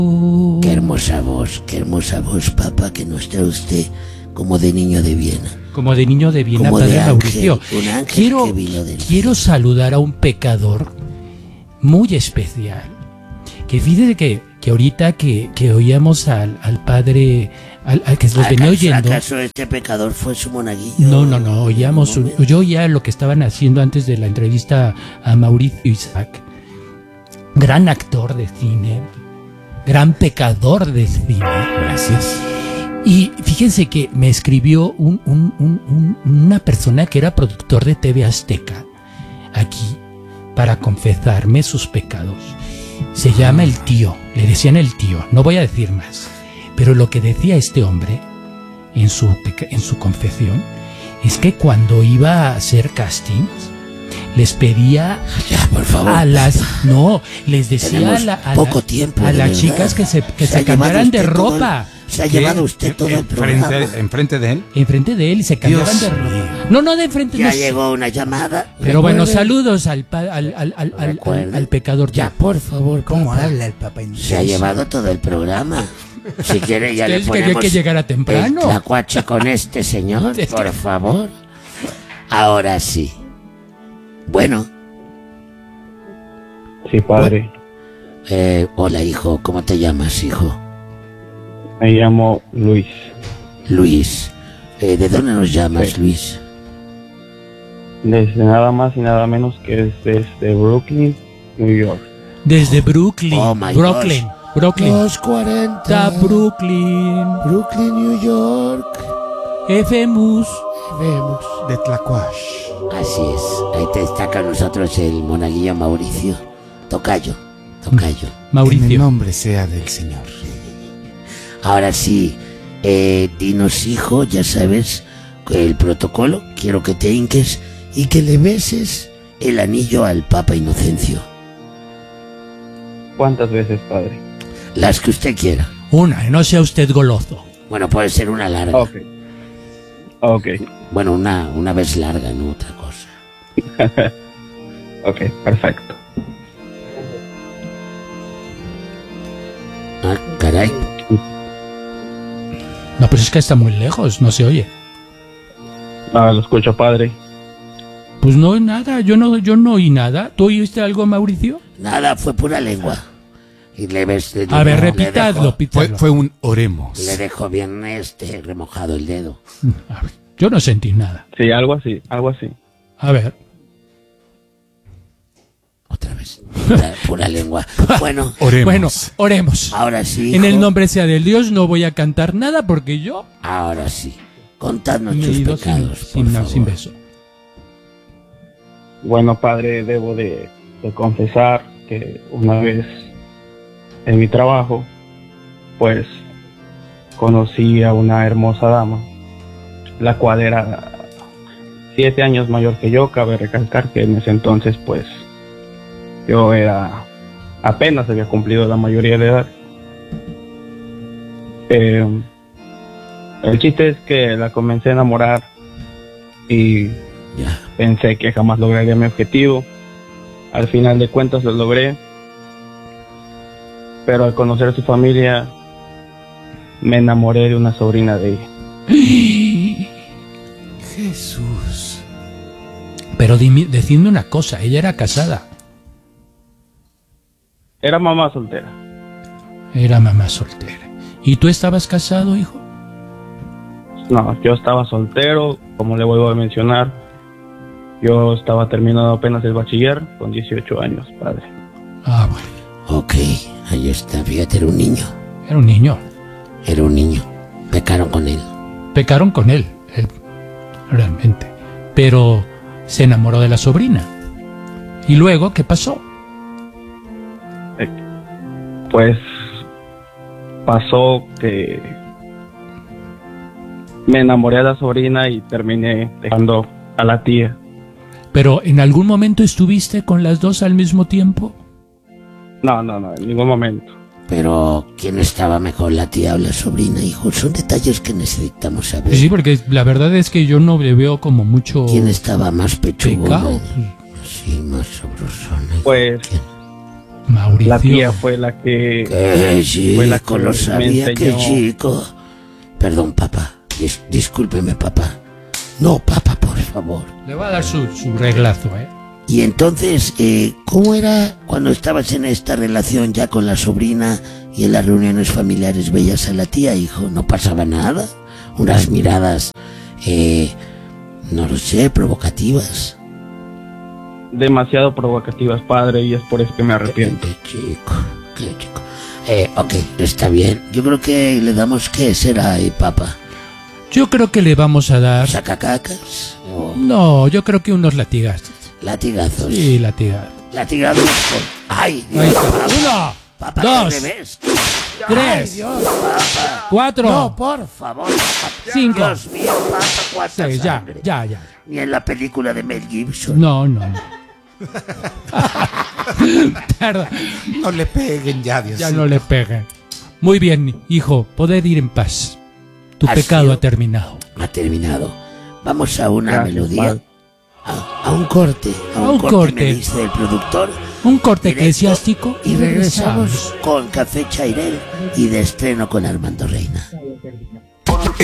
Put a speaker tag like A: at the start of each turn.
A: qué hermosa voz, papá, que nos trae usted como de niño de Viena.
B: Como de niño de Viena,
A: Como
B: padre
A: de ángel,
B: Mauricio.
A: un ángel que vino del
B: Quiero saludar a un pecador muy especial. Que fíjese que ahorita que oíamos al padre, al que nos venía oyendo.
A: ¿Acaso este pecador fue su monaguillo?
B: No, oíamos, yo oía lo que estaban haciendo antes de la entrevista a Mauricio Isaac. Gran actor de cine, gran pecador de cine.
C: Gracias.
B: Y fíjense que me escribió una persona que era productor de TV Azteca aquí para confesarme sus pecados. Se llama el tío, le decían el tío, no voy a decir más. Pero lo que decía este hombre en su confesión es que cuando iba a hacer castings les pedía
A: ya, por favor,
B: les decía
A: poco tiempo,
B: a las chicas que se cambiaran de ropa.
A: Se ha llevado usted todo el programa.
C: ¿Enfrente de él?
B: Enfrente de él y se cambiaban de ropa. No de enfrente.
A: Ya llegó una llamada.
B: Pero bueno, saludos al pecador.
A: Ya, por favor.
D: ¿Cómo habla el Papa Inocente?
A: Se ha llevado todo el programa. Si quiere ya le ponemos
B: quería que llegara temprano.
A: La cuacha con este señor, por favor. Ahora sí. Bueno.
E: Sí, padre.
A: Hola, hijo. ¿Cómo te llamas, hijo?
E: Me llamo Luis.
A: Luis. ¿De dónde nos llamas,
E: Sí.
A: Luis?
E: Desde nada más y nada menos que desde Brooklyn, New York.
B: Desde Brooklyn.
A: Oh, my
B: Brooklyn.
A: 240.
B: Brooklyn.
A: Brooklyn, New York.
B: Vemos.
D: De Tlacuache.
A: Así es. Ahí está con nosotros el monaguillo Mauricio. Tocayo.
D: En el
B: Mauricio.
D: nombre sea del Señor.
A: Ahora sí, dinos, hijo, ya sabes el protocolo. Quiero que te hinques y que le beses el anillo al Papa Inocencio.
E: ¿Cuántas veces, padre?
A: Las que usted quiera.
B: Una, no sea usted goloso.
A: Bueno, puede ser una larga.
E: Ok.
A: Bueno, una vez larga, no otra cosa.
E: Ok, perfecto.
A: Ah, caray.
B: No, pues es que está muy lejos, no se oye.
E: Lo escucho, padre.
B: Pues no, nada, yo no oí nada. ¿Tú oíste algo, Mauricio?
A: Nada, fue pura lengua. Y le ves...
B: A ver, repitadlo.
D: Fue un oremos.
A: Le dejo bien remojado el dedo.
B: A ver, yo no sentí nada.
E: Sí, algo así.
B: A ver.
A: Otra vez. Pura lengua. Bueno,
B: Oremos.
A: ahora sí,
B: En
A: hijo.
B: el nombre sea del Dios, no voy a cantar nada porque yo
A: Ahora sí. Contadnos
B: me he
A: tus
B: ido
A: pecados,
B: sin
A: por favor.
B: beso.
E: Bueno, padre, debo de confesar que una vez en mi trabajo, pues conocí a una hermosa dama, la cual era 7 años mayor que yo. Cabe recalcar que en ese entonces, pues, yo apenas había cumplido la mayoría de edad. El chiste es que la comencé a enamorar y
A: Ya.
E: pensé que jamás lograría mi objetivo. Al final de cuentas lo logré, pero al conocer a su familia me enamoré de una sobrina de ella.
D: Jesús.
B: Pero decidme una cosa, ella era casada.
E: Era mamá soltera.
B: Era mamá soltera. ¿Y tú estabas casado, hijo?
E: No, yo estaba soltero, como le vuelvo a mencionar. Yo estaba terminando apenas el bachiller con 18 años, padre.
B: Ah, bueno.
A: Ok, ahí está. Fíjate, era un niño.
B: Era un niño.
A: Era un niño. Pecaron con él.
B: Pecaron con él, realmente. Pero se enamoró de la sobrina. ¿Y luego qué pasó?
E: Pues pasó que me enamoré de la sobrina y terminé dejando a la tía.
B: ¿Pero en algún momento estuviste con las dos al mismo tiempo?
E: No, en ningún momento.
A: Pero, ¿quién estaba mejor, la tía o la sobrina, hijo? Son detalles que necesitamos saber.
B: Sí, porque la verdad es que yo no le veo como mucho
A: ¿Quién estaba más pechugo?
B: pecado.
A: Sí, más sabrosona.
E: Pues
A: ¿Quién?
B: Mauricio.
E: La tía fue la que...
A: Qué
E: fue la
A: chico,
E: que
A: lo
E: me
A: sabía, qué
E: enseñó.
A: chico. Perdón, papá. Discúlpeme, papá. No, papá, por favor.
B: Le va a dar su reglazo, ¿eh?
A: Y entonces, ¿cómo era cuando estabas en esta relación ya con la sobrina y en las reuniones familiares veías a la tía, hijo? ¿No pasaba nada? Unas miradas, no lo sé, provocativas.
E: Demasiado provocativas, padre, y es por eso que me arrepiento.
A: Qué chico, qué chico. Ok, está bien. Yo creo que le damos, ¿qué será, papá?
B: Yo creo que le vamos a dar...
A: ¿Sacacacas? ¿O
B: No, yo creo que unos latigazos.
A: latigazos?
B: Sí, latigazos.
A: Latigazos con... ¡Ay,
B: Ahí
A: Dios!
B: está.
A: Papá,
B: Uno,
A: papá,
B: dos,
A: ¿qué revés?
B: 3,
A: Papá.
B: 4,
A: No, por favor, papá.
B: 5,
A: Dios mío, papá, cuánta
B: 6, ya,
A: sangre.
B: ya.
A: Ni en la película de Mel Gibson.
B: No. Perdón,
D: No le peguen ya, Dios.
B: ya no le peguen. Muy bien, hijo, poder ir en paz. Tu
A: Ha
B: pecado
A: sido-
B: ha terminado.
A: Ha terminado. Vamos a una
E: Gracias,
A: melodía.
E: padre.
A: A un corte. A un corte, me dice el productor.
B: Un corte
A: Directo,
B: eclesiástico
A: y regresamos con Café Chairel y de estreno con Armando Reina.